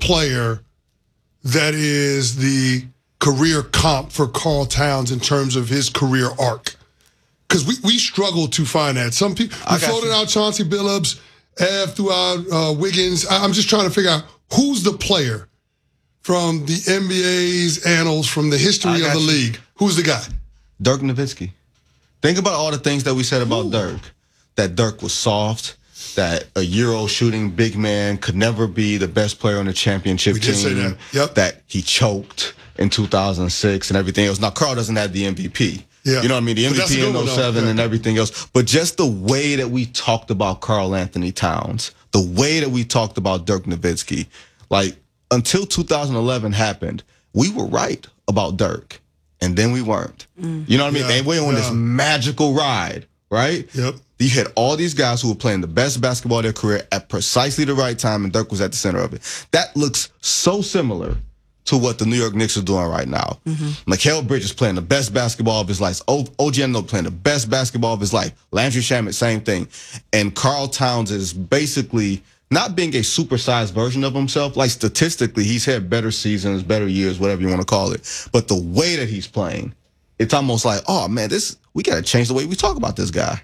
player that is the career comp for Karl Towns in terms of his career arc? Because we struggle to find that. Some people, we floated out Chauncey Billups, threw out Wiggins. I'm just trying to figure out who's the player from the NBA's annals, from the history of the league. Who's the guy? Dirk Nowitzki. Think about all the things that we said about Dirk. That Dirk was soft, that a Euro shooting big man could never be the best player on the championship team. We did say that. Yep. That he choked in 2006 and everything else. Now, Karl doesn't have the MVP. Yeah. You know what I mean? The MVP in 07 and everything else. But just the way that we talked about Karl Anthony Towns, the way that we talked about Dirk Nowitzki, like, until 2011 happened, we were right about Dirk, and then we weren't. You know what I mean? And we're on this magical ride, right? Yep. You had all these guys who were playing the best basketball of their career at precisely the right time, and Dirk was at the center of it. That looks so similar to what the New York Knicks are doing right now. Mikal Bridges playing the best basketball of his life. OG Anunoby playing the best basketball of his life. Landry Shamet, same thing. And Karl Towns is basically not being a supersized version of himself. Like, statistically, he's had better seasons, better years, whatever you want to call it. But the way that he's playing, it's almost like, oh man, we got to change the way we talk about this guy.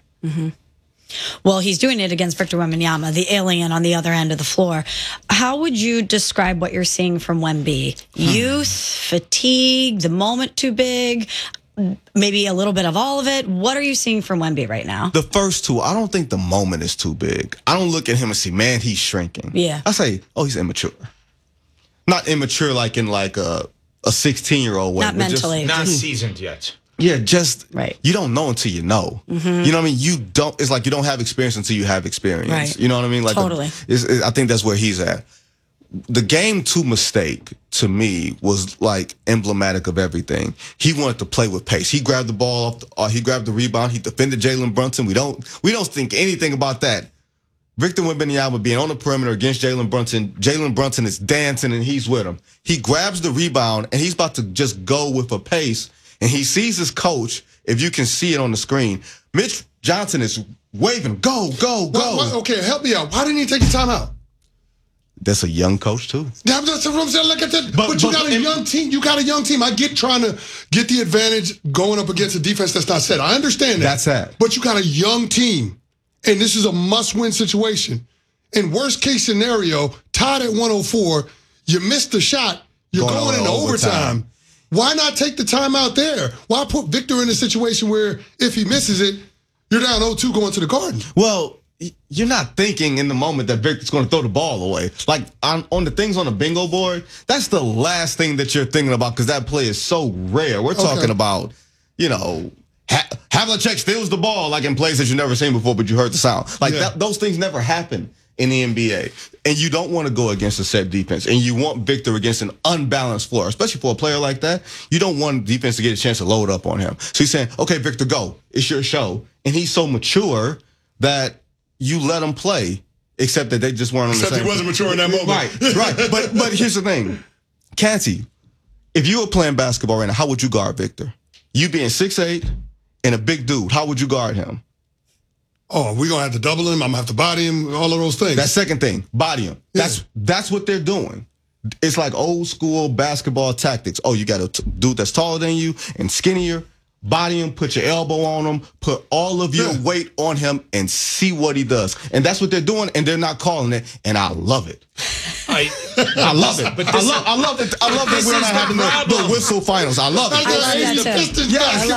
Well, he's doing it against Victor Wembanyama, the alien on the other end of the floor. How would you describe what you're seeing from Wemby? Youth, fatigue, the moment too big, maybe a little bit of all of it. What are you seeing from Wemby right now? The first two, I don't think the moment is too big. I don't look at him and see, man, he's shrinking. Yeah. I say, oh, he's immature. Not immature like in like a 16-year-old way. Not mentally. Not seasoned yet. Yeah, just right. You don't know until you know. You know what I mean? You don't. It's like you don't have experience until you have experience. Right. You know what I mean? Like totally. I think that's where he's at. The game 2 mistake to me was like emblematic of everything. He wanted to play with pace. He grabbed the ball off. He grabbed the rebound. He defended Jalen Brunson. We don't think anything about that. Victor Wembanyama being on the perimeter against Jalen Brunson. Jalen Brunson is dancing and he's with him. He grabs the rebound and he's about to just go with a pace. And he sees his coach, if you can see it on the screen. Mitch Johnson is waving, go, go, go. Okay, help me out. Why didn't he take the timeout? That's a young coach, too. That's what I'm saying. Look at that. But you got a young team. You got a young team. I get trying to get the advantage going up against a defense that's not set. I understand that. That's that. But you got a young team, and this is a must-win situation. In worst-case scenario, tied at 104, you missed the shot, you're going into overtime. Why not take the time out there? Why put Victor in a situation where if he misses it, you're down 0-2 going to the Garden? Well, you're not thinking in the moment that Victor's going to throw the ball away. Like on the things on the bingo board, that's the last thing that you're thinking about because that play is so rare. We're talking about, you know, Havlicek steals the ball like in plays that you've never seen before, but you heard the sound. Like those things never happen in the NBA. And you don't want to go against a set defense. And you want Victor against an unbalanced floor, especially for a player like that. You don't want defense to get a chance to load up on him. So he's saying, okay, Victor, go. It's your show. And he's so mature that you let him play, except that they just weren't on the same. Except he wasn't mature in that moment. Right. But here's the thing. Canty, if you were playing basketball right now, how would you guard Victor? You being 6'8" and a big dude, how would you guard him? Oh, we're going to have to double him. I'm going to have to body him, all of those things. That second thing, body him. Yeah. That's what they're doing. It's like old school basketball tactics. Oh, you got a dude that's taller than you and skinnier. Body him, put your elbow on him, put all of your weight on him and see what he does. And that's what they're doing, and they're not calling it, and I love it. I love it. But I love it. I love that we're not having the whistle finals. I love it. I love that too.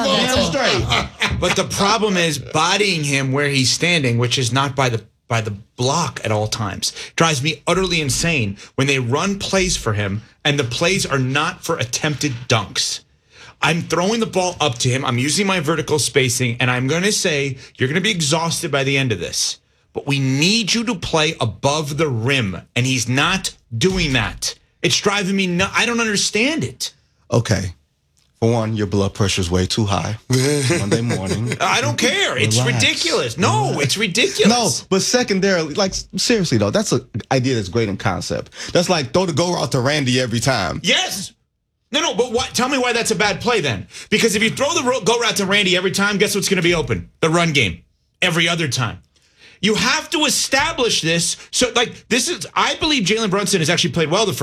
Yes, But the problem is bodying him where he's standing, which is not by the block at all times. Drives me utterly insane when they run plays for him, and the plays are not for attempted dunks. I'm throwing the ball up to him. I'm using my vertical spacing, and I'm going to say, you're going to be exhausted by the end of this. But we need you to play above the rim, and he's not doing that. It's driving me nuts. I don't understand it. Okay. For one, your blood pressure's way too high Monday morning. I don't care. It's ridiculous. No, it's ridiculous. No, but secondarily, like, seriously, though, that's an idea that's great in concept. That's like throw the go route to Randy every time. Yes. No, but tell me why that's a bad play then. Because if you throw the go route to Randy every time, guess what's going to be open? The run game. Every other time. You have to establish this. So, like, I believe Jalen Brunson has actually played well the